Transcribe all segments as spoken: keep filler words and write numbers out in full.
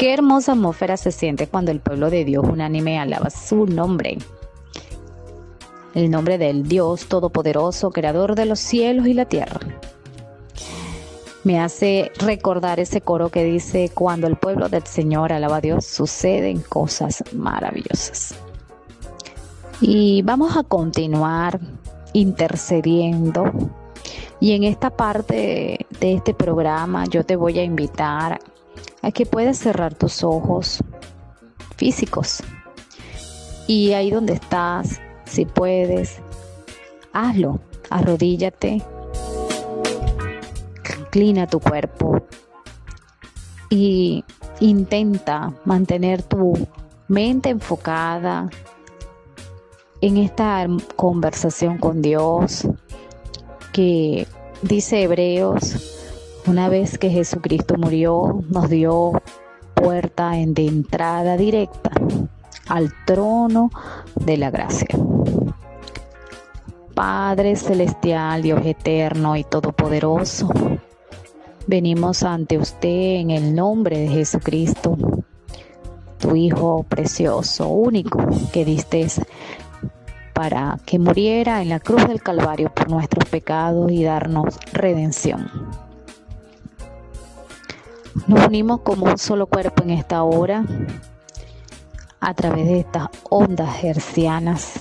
Qué hermosa atmósfera se siente cuando el pueblo de Dios unánime alaba su nombre. El nombre del Dios Todopoderoso, Creador de los cielos y la tierra. Me hace recordar ese coro que dice: cuando el pueblo del Señor alaba a Dios, suceden cosas maravillosas. Y vamos a continuar intercediendo. Y en esta parte de este programa yo te voy a invitar a que puedas cerrar tus ojos físicos. Y ahí donde estás, si puedes, hazlo. Arrodíllate, inclina tu cuerpo y intenta mantener tu mente enfocada en esta conversación con Dios, que dice Hebreos: una vez que Jesucristo murió, nos dio puerta de entrada directa al trono de la gracia. Padre celestial, Dios eterno y todopoderoso, venimos ante usted en el nombre de Jesucristo, tu Hijo precioso, único, que diste para que muriera en la cruz del Calvario por nuestros pecados y darnos redención. Nos unimos como un solo cuerpo en esta hora a través de estas ondas hercianas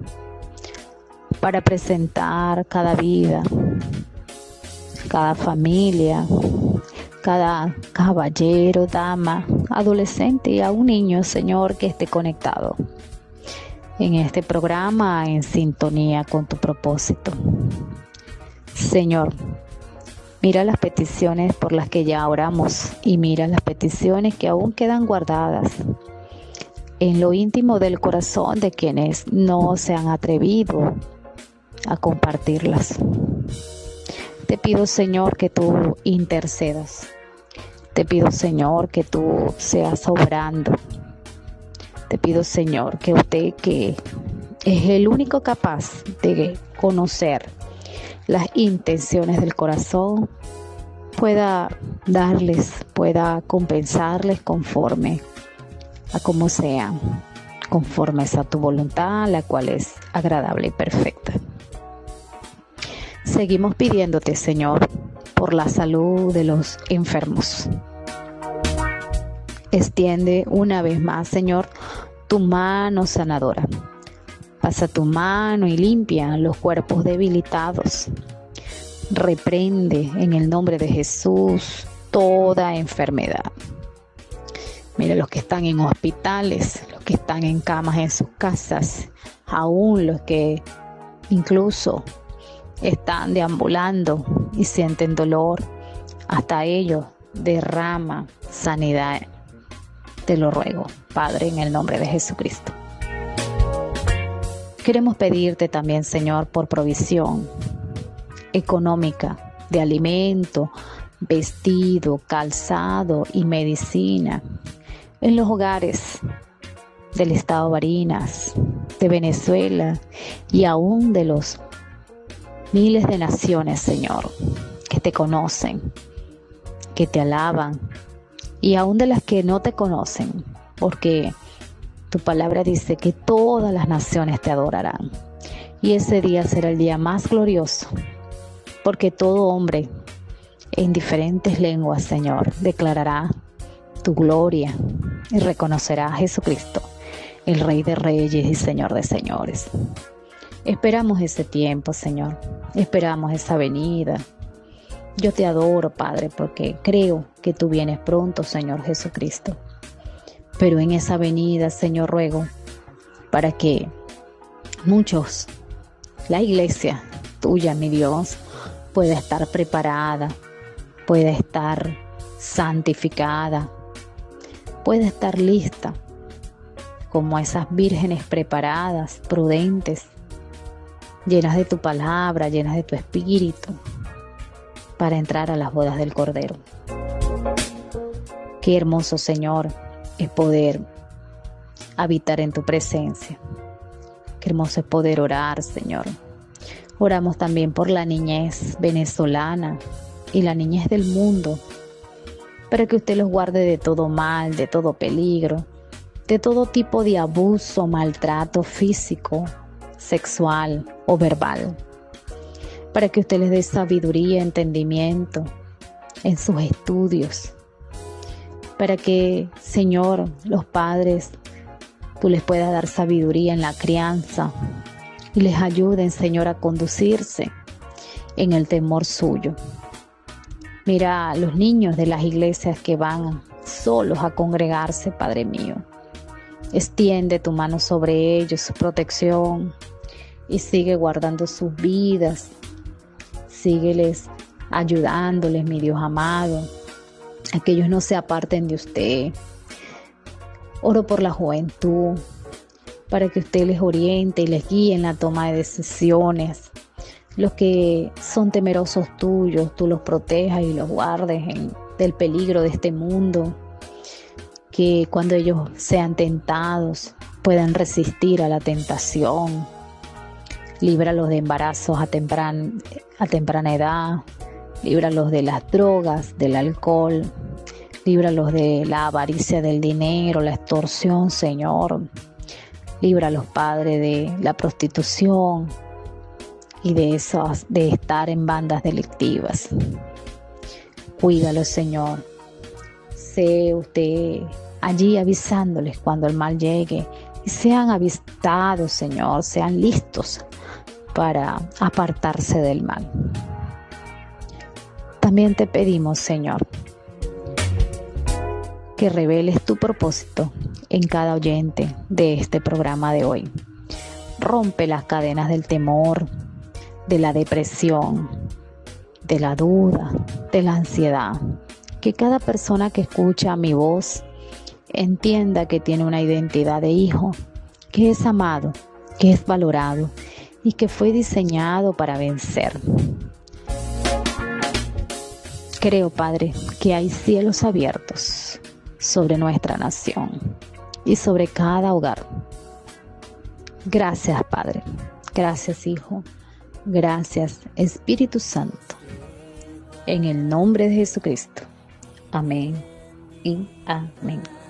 para presentar cada vida, cada familia, cada caballero, dama, adolescente y a un niño, Señor, que esté conectado en este programa en sintonía con tu propósito. Señor, mira las peticiones por las que ya oramos y mira las peticiones que aún quedan guardadas en lo íntimo del corazón de quienes no se han atrevido a compartirlas. Te pido, Señor, que tú intercedas. Te pido, Señor, que tú seas obrando. Te pido, Señor, que usted, que es el único capaz de conocer las intenciones del corazón, pueda darles, pueda compensarles conforme a como sea, conforme a tu voluntad, la cual es agradable y perfecta. Seguimos pidiéndote, Señor, por la salud de los enfermos. Extiende una vez más, Señor, tu mano sanadora. Pasa tu mano y limpia los cuerpos debilitados. Reprende en el nombre de Jesús toda enfermedad. Mira los que están en hospitales, los que están en camas en sus casas, aún los que incluso están deambulando y sienten dolor, hasta ellos derrama sanidad. Te lo ruego, Padre, en el nombre de Jesucristo. Queremos pedirte también, Señor, por provisión económica de alimento, vestido, calzado y medicina en los hogares del estado Barinas, de Venezuela y aún de los miles de naciones, Señor, que te conocen, que te alaban, y aún de las que no te conocen, porque tu palabra dice que todas las naciones te adorarán. Y ese día será el día más glorioso, porque todo hombre en diferentes lenguas, Señor, declarará tu gloria y reconocerá a Jesucristo, el Rey de Reyes y Señor de Señores. Esperamos ese tiempo, Señor. Esperamos esa venida. Yo te adoro, Padre, porque creo que tú vienes pronto, Señor Jesucristo. Pero en esa venida, Señor, ruego para que muchos, la iglesia tuya, mi Dios, pueda estar preparada, pueda estar santificada, pueda estar lista, como esas vírgenes preparadas, prudentes, llenas de tu palabra, llenas de tu espíritu, para entrar a las bodas del Cordero. Qué hermoso, Señor, es poder habitar en tu presencia. Qué hermoso es poder orar, Señor. Oramos también por la niñez venezolana y la niñez del mundo, para que usted los guarde de todo mal, de todo peligro, de todo tipo de abuso, maltrato físico, sexual o verbal, para que usted les dé sabiduría, entendimiento en sus estudios, para que, Señor, los padres, tú les puedas dar sabiduría en la crianza y les ayuden, Señor, a conducirse en el temor suyo. Mira a los niños de las iglesias que van solos a congregarse, Padre mío. Extiende tu mano sobre ellos, su protección, y sigue guardando sus vidas. Sígueles ayudándoles, mi Dios amado, a que ellos no se aparten de usted. Oro por la juventud, para que usted les oriente y les guíe en la toma de decisiones. Los que son temerosos tuyos, tú los protejas y los guardes en, del peligro de este mundo. Que cuando ellos sean tentados, puedan resistir a la tentación. Líbralos de embarazos a, tempran, a temprana edad. Líbralos de las drogas, del alcohol. Líbralos de la avaricia del dinero, la extorsión, Señor. Líbralos, Padre, de la prostitución y de esas, de estar en bandas delictivas. Cuídalos, Señor. Sé usted allí avisándoles cuando el mal llegue y sean avistados, Señor, sean listos para apartarse del mal. También te pedimos, Señor, que reveles tu propósito en cada oyente de este programa de hoy. Rompe las cadenas del temor, de la depresión, de la duda, de la ansiedad. Que cada persona que escucha mi voz entienda que tiene una identidad de hijo, que es amado, que es valorado y que fue diseñado para vencer. Creo, Padre, que hay cielos abiertos sobre nuestra nación y sobre cada hogar. Gracias, Padre. Gracias, Hijo. Gracias, Espíritu Santo. En el nombre de Jesucristo. Amén y amén.